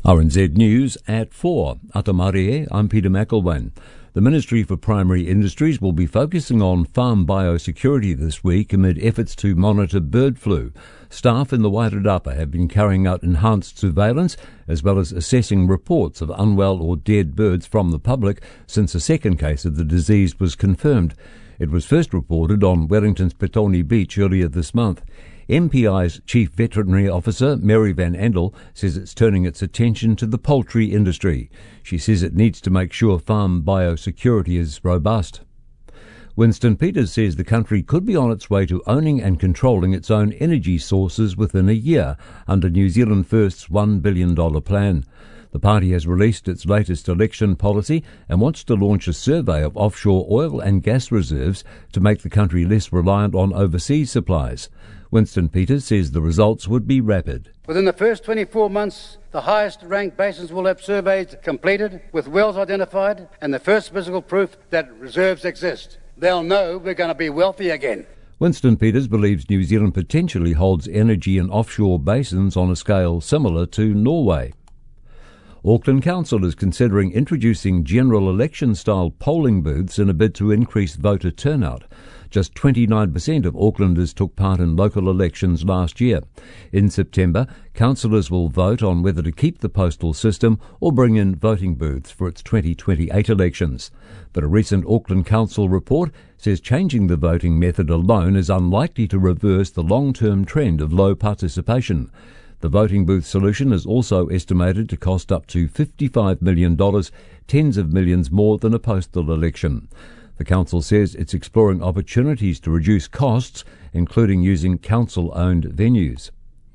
RNZ News at 4. Atamarie, I'm Peter McElwain. The Ministry for Primary Industries will be focusing on farm biosecurity this week amid efforts to monitor bird flu. Staff in the Wairarapa have been carrying out enhanced surveillance as well as assessing reports of unwell or dead birds from the public since a second case of the disease was confirmed. It was first reported on Wellington's Petone Beach earlier this month. MPI's Chief Veterinary Officer, Mary Van Andel, says it's turning its attention to the poultry industry. She says it needs to make sure farm biosecurity is robust. Winston Peters says the country could be on its way to owning and controlling its own energy sources within a year under New Zealand First's $1 billion plan. The party has released its latest election policy and wants to launch a survey of offshore oil and gas reserves to make the country less reliant on overseas supplies. Winston Peters says the results would be rapid. Within the first 24 months, the highest-ranked basins will have surveys completed, with wells identified, and the first physical proof that reserves exist. They'll know we're going to be wealthy again. Winston Peters believes New Zealand potentially holds energy in offshore basins on a scale similar to Norway. Auckland Council is considering introducing general election-style polling booths in a bid to increase voter turnout. Just 29% of Aucklanders took part in local elections last year. In September, councillors will vote on whether to keep the postal system or bring in voting booths for its 2028 elections. But a recent Auckland Council report says changing the voting method alone is unlikely to reverse the long-term trend of low participation. The voting booth solution is also estimated to cost up to $55 million, tens of millions more than a postal election. The council says it's exploring opportunities to reduce costs, including using council-owned venues.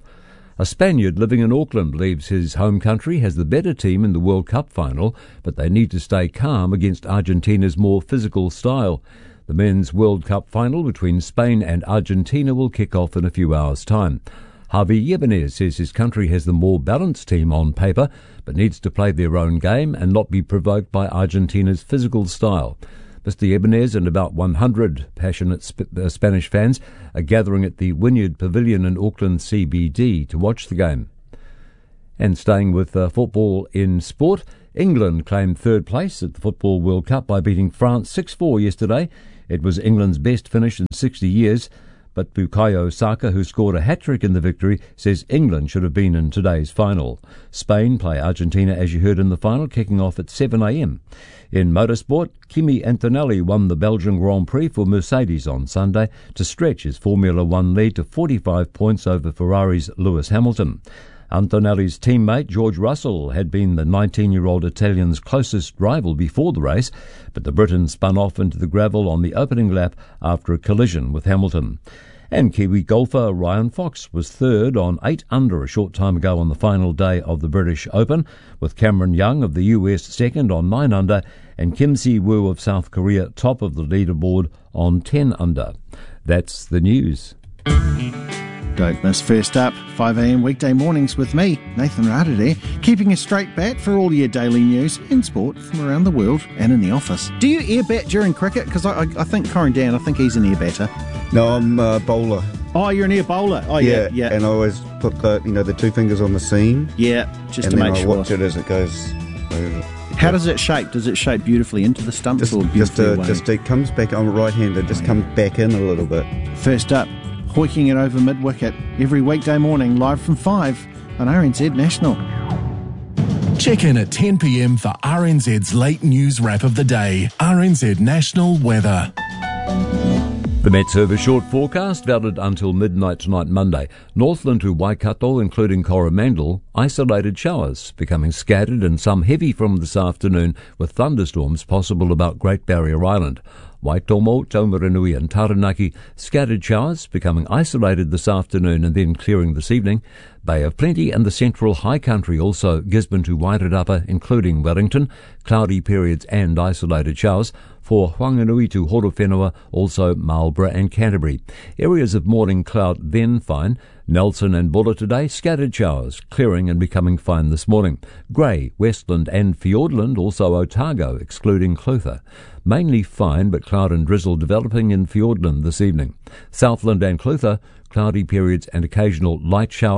A Spaniard living in Auckland believes his home country has the better team in the World Cup final, but they need to stay calm against Argentina's more physical style. The men's World Cup final between Spain and Argentina will kick off in a few hours' time. Javi Ibanez says his country has the more balanced team on paper, but needs to play their own game and not be provoked by Argentina's physical style. Mr. Ibanez and about 100 passionate Spanish fans are gathering at the Wynyard Pavilion in Auckland CBD to watch the game. And staying with football in sport, England claimed third place at the Football World Cup by beating France 6-4 yesterday. It was England's best finish in 60 years. But Bukayo Saka, who scored a hat-trick in the victory, says England should have been in today's final. Spain play Argentina, as you heard, in the final, kicking off at 7 a.m. In motorsport, Kimi Antonelli won the Belgian Grand Prix for Mercedes on Sunday to stretch his Formula One lead to 45 points over Ferrari's Lewis Hamilton. Antonelli's teammate George Russell had been the 19-year-old Italian's closest rival before the race, but the Briton spun off into the gravel on the opening lap after a collision with Hamilton. And Kiwi golfer Ryan Fox was third on 8 under a short time ago on the final day of the British Open, with Cameron Young of the US second on 9 under and Kim Si-woo of South Korea top of the leaderboard on 10 under. That's the news. Don't miss First Up, 5am weekday mornings with me, Nathan Rada, keeping a straight bat for all your daily news in sport from around the world and in the office. Do you air bat during cricket? Because I think Corin Dan, I think he's an air batter. No, I'm a bowler. Oh, you're an air bowler. Oh, yeah. And I always put the 2 fingers on the seam. Yeah, just to make sure. And then I watch it as it goes. How does it shape? Does it shape beautifully into the stumps or beautifully away? It comes back. I'm right-handed. Just comes back in a little bit. First Up, hoiking it over mid-wicket every weekday morning, live from 5 on RNZ National. Check in at 10 p.m. for RNZ's late news wrap of the day. RNZ National Weather. The Met Service short forecast valid until midnight tonight Monday. Northland to Waikato, including Coromandel, isolated showers becoming scattered and some heavy from this afternoon with thunderstorms possible about Great Barrier Island. Waitomo, Taumaranui and Taranaki, scattered showers becoming isolated this afternoon and then clearing this evening. Bay of Plenty and the central high country, also Gisborne to Wairarapa, including Wellington, cloudy periods and isolated showers. For Whanganui to Horowhenua, also Marlborough and Canterbury. Areas of morning cloud, then fine. Nelson and Buller today, scattered showers, clearing and becoming fine this morning. Grey, Westland and Fiordland, also Otago, excluding Clutha. Mainly fine, but cloud and drizzle developing in Fiordland this evening. Southland and Clutha, cloudy periods and occasional light showers.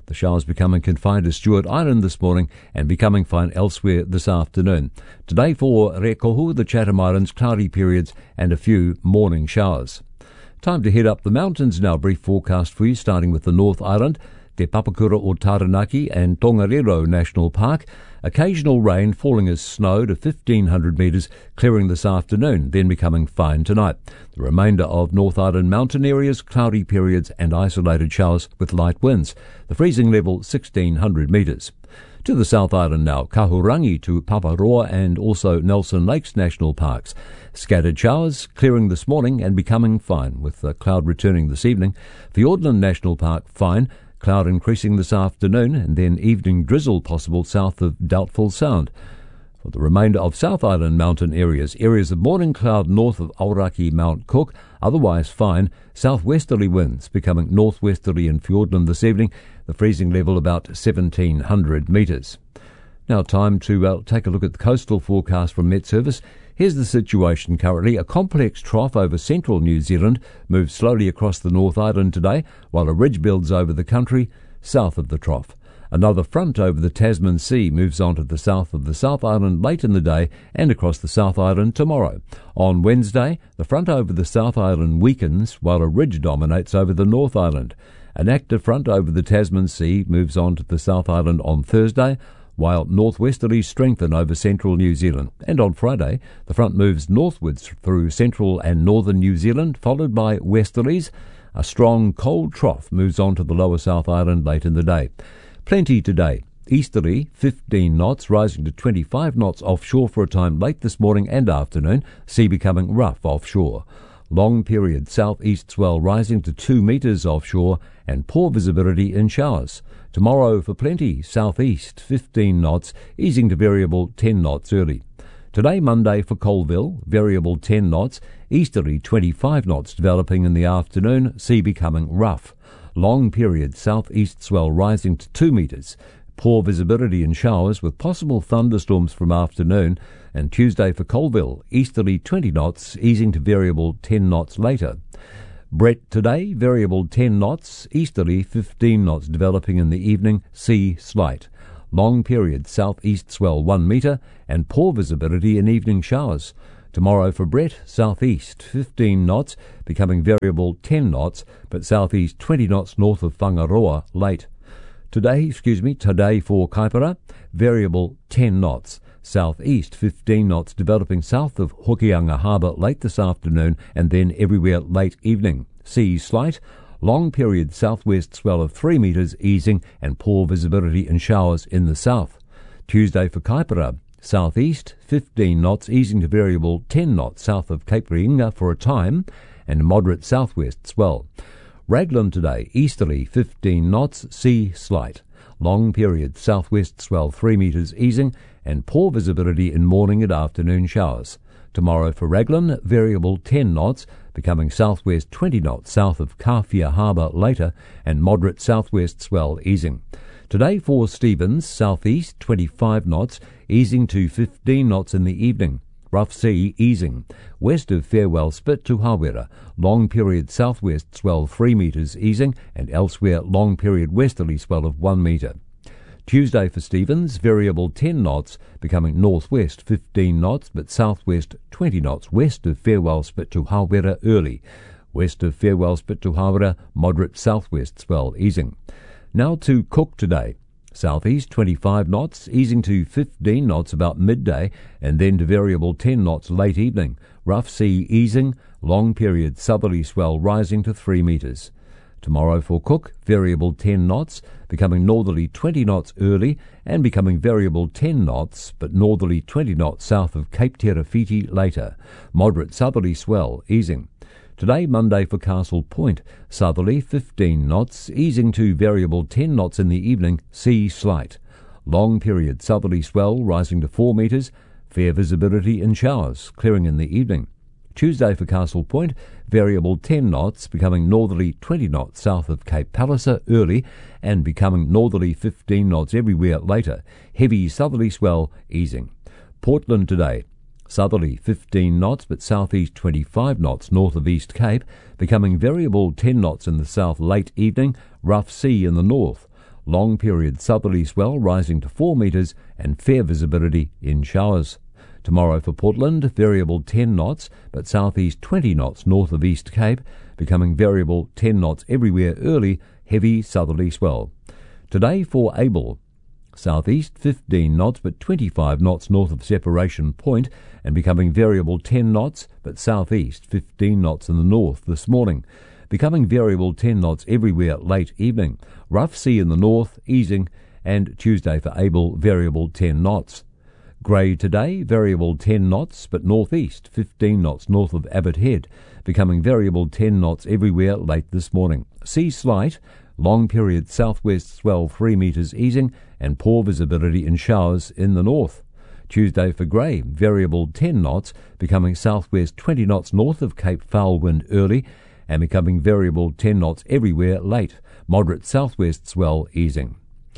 The showers becoming confined to Stewart Island this morning and becoming fine elsewhere this afternoon. Today for Rekohu, the Chatham Islands, cloudy periods and a few morning showers. Time to head up the mountains now. Brief forecast for you, starting with the North Island, Te Papakura o Taranaki and Tongariro National Park. Occasional rain falling as snow to 1,500 metres, clearing this afternoon, then becoming fine tonight. The remainder of North Island mountain areas, cloudy periods and isolated showers with light winds. The freezing level 1,600 metres. To the South Island now, Kahurangi to Paparoa and also Nelson Lakes National Parks. Scattered showers, clearing this morning and becoming fine, with the cloud returning this evening. Fiordland National Park, fine. Cloud increasing this afternoon and then evening drizzle possible south of Doubtful Sound. For the remainder of South Island mountain areas of morning cloud north of Aoraki Mount Cook, otherwise fine. Southwesterly winds becoming northwesterly in Fiordland this evening, the freezing level about 1,700 metres. Now time to take a look at the coastal forecast from Met Service. Here's the situation currently. A complex trough over central New Zealand moves slowly across the North Island today, while a ridge builds over the country south of the trough. Another front over the Tasman Sea moves on to the south of the South Island late in the day and across the South Island tomorrow. On Wednesday, the front over the South Island weakens while a ridge dominates over the North Island. An active front over the Tasman Sea moves on to the South Island on Thursday, while northwesterlies strengthen over central New Zealand. And on Friday, the front moves northwards through central and northern New Zealand, followed by westerlies. A strong cold trough moves on to the lower South Island late in the day. Plenty today. Easterly, 15 knots, rising to 25 knots offshore for a time late this morning and afternoon, sea becoming rough offshore. Long period southeast swell rising to 2 metres offshore and poor visibility in showers. Tomorrow for plenty, southeast 15 knots, easing to variable 10 knots early. Today, Monday for Colville, variable 10 knots, easterly 25 knots developing in the afternoon, sea becoming rough. Long period southeast swell rising to 2 metres. Poor visibility in showers with possible thunderstorms from afternoon. And Tuesday for Colville, easterly 20 knots, easing to variable 10 knots later. Brett today, variable 10 knots, easterly 15 knots developing in the evening, sea slight. Long period southeast swell 1 metre and poor visibility in evening showers. Tomorrow for Brett, southeast 15 knots, becoming variable 10 knots, but southeast 20 knots north of Whangaroa late. Today for Kaipara, variable 10 knots. Southeast 15 knots developing south of Hokianga Harbour late this afternoon and then everywhere late evening. Sea slight. Long period southwest swell of 3 metres easing and poor visibility in showers in the south. Tuesday for Kaipara. Southeast 15 knots easing to variable 10 knots south of Cape Reinga for a time and moderate southwest swell. Raglan today, easterly 15 knots, sea slight. Long period southwest swell 3 metres easing and poor visibility in morning and afternoon showers. Tomorrow for Raglan, variable 10 knots, becoming southwest 20 knots south of Kawhia Harbour later and moderate southwest swell easing. Today for Stevens, southeast 25 knots, easing to 15 knots in the evening. Rough sea easing. West of Farewell Spit to Hawera, long period southwest swell 3 metres easing and elsewhere long period westerly swell of 1 metre. Tuesday for Stevens, variable 10 knots, becoming northwest 15 knots but southwest 20 knots west of Farewell Spit to Hawera early. West of Farewell Spit to Hawera, moderate southwest swell easing. Now to Cook today. Southeast 25 knots, easing to 15 knots about midday and then to variable 10 knots late evening. Rough sea easing, long period southerly swell rising to 3 metres. Tomorrow for Cook, variable 10 knots, becoming northerly 20 knots early and becoming variable 10 knots, but northerly 20 knots south of Cape Terafiti later. Moderate southerly swell easing. Today, Monday for Castle Point, southerly 15 knots, easing to variable 10 knots in the evening, sea slight. Long period southerly swell rising to 4 metres, fair visibility in showers, clearing in the evening. Tuesday for Castle Point, variable 10 knots, becoming northerly 20 knots south of Cape Palliser early and becoming northerly 15 knots everywhere later. Heavy southerly swell easing. Portland today, southerly 15 knots but southeast 25 knots north of East Cape, becoming variable 10 knots in the south late evening, rough sea in the north. long period southerly swell rising to 4 metres and fair visibility in showers. Tomorrow for Portland, variable 10 knots, but southeast 20 knots north of East Cape, becoming variable 10 knots everywhere early, heavy southerly swell. Today for Abel, southeast 15 knots but 25 knots north of Separation Point and becoming variable 10 knots but southeast 15 knots in the north this morning. Becoming variable 10 knots everywhere late evening. Rough sea in the north, easing, and Tuesday for Abel, variable 10 knots. Grey today, variable 10 knots, but northeast, 15 knots north of Abbott Head, becoming variable 10 knots everywhere late this morning. Sea slight, long period southwest swell 3 metres easing, and poor visibility in showers in the north. Tuesday for grey, variable 10 knots, becoming southwest 20 knots north of Cape Foul wind early, and becoming variable 10 knots everywhere late. Moderate southwest swell easing.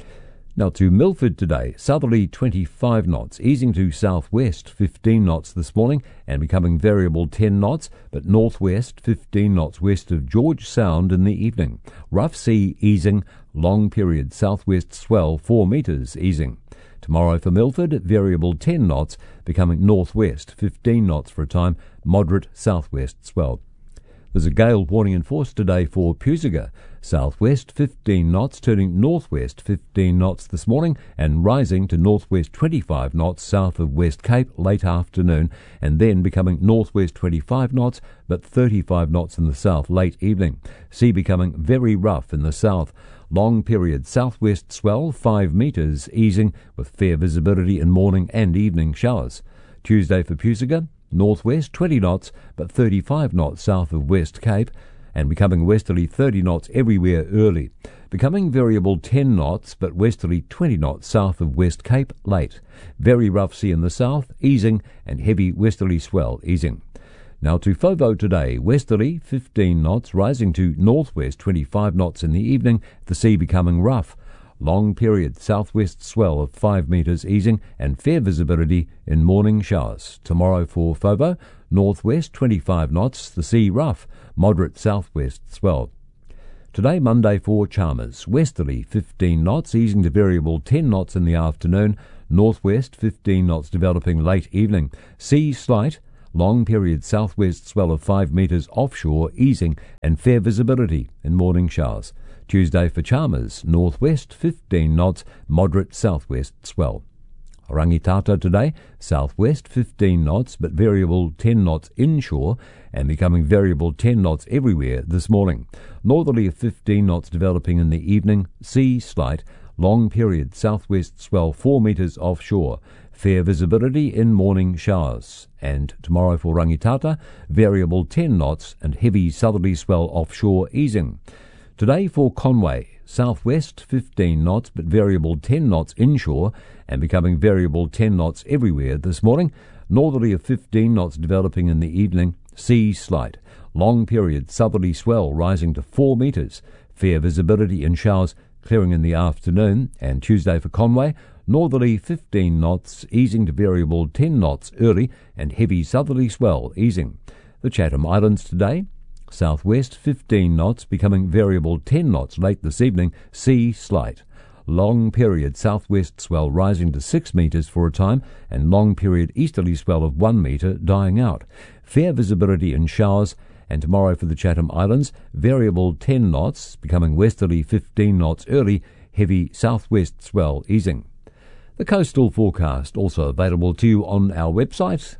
Now to Milford today, southerly 25 knots, easing to southwest 15 knots this morning and becoming variable 10 knots, but northwest 15 knots west of George Sound in the evening. Rough sea easing, long period southwest swell 4 metres easing. Tomorrow for Milford, variable 10 knots, becoming northwest 15 knots for a time, moderate southwest swell. There's a gale warning in force today for Pusaga. Southwest 15 knots, turning northwest 15 knots this morning and rising to northwest 25 knots south of West Cape late afternoon and then becoming northwest 25 knots but 35 knots in the south late evening. Sea becoming very rough in the south. Long period southwest swell 5 metres easing with fair visibility in morning and evening showers. Tuesday for Pusaga, northwest 20 knots but 35 knots south of West Cape and becoming westerly 30 knots everywhere early. Becoming variable 10 knots but westerly 20 knots south of West Cape late. Very rough sea in the south, easing and heavy westerly swell easing. Now to Fovo today, westerly 15 knots rising to northwest 25 knots in the evening, the sea becoming rough. Long period southwest swell of 5 metres easing and fair visibility in morning showers. Tomorrow for Fovo, northwest 25 knots, the sea rough, moderate southwest swell. Today Monday for Chalmers, westerly 15 knots easing to variable 10 knots in the afternoon, northwest 15 knots developing late evening. Sea slight, long period southwest swell of 5 metres offshore easing and fair visibility in morning showers. Tuesday for Chalmers, northwest 15 knots, moderate southwest swell. Rangitata today, southwest 15 knots but variable 10 knots inshore and becoming variable 10 knots everywhere this morning. Northerly of 15 knots developing in the evening, sea slight, long period southwest swell 4 metres offshore. Fair visibility in morning showers. And tomorrow for Rangitata, variable 10 knots and heavy southerly swell offshore easing. Today for Conway, southwest 15 knots but variable 10 knots inshore and becoming variable 10 knots everywhere this morning. Northerly of 15 knots developing in the evening, sea slight. Long period southerly swell rising to 4 metres. Fair visibility in showers clearing in the afternoon. And Tuesday for Conway, northerly 15 knots easing to variable 10 knots early and heavy southerly swell easing. The Chatham Islands today, southwest 15 knots becoming variable 10 knots late this evening, sea slight. Long period southwest swell rising to 6 metres for a time and long period easterly swell of 1 metre dying out. Fair visibility in showers. And tomorrow for the Chatham Islands, variable 10 knots becoming westerly 15 knots early, heavy southwest swell easing. The coastal forecast also available to you on our website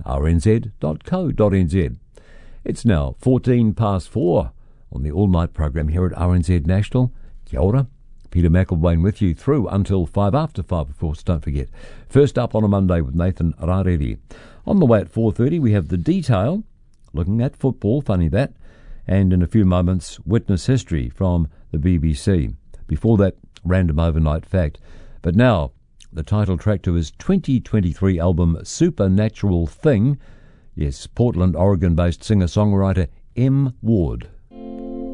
rnz.co.nz. It's now 4:14 on the all-night program here at RNZ National. Kia ora. Peter McElwain with you through until 5 after 5, of course, don't forget. First up on a Monday with Nathan Rareri. On the way at 4:30 we have The Detail, looking at football, funny that, and in a few moments, Witness History from the BBC. Before that, Random Overnight Fact. But now, the title track to his 2023 album Supernatural Thing. Yes, Portland, Oregon-based singer-songwriter M. Ward.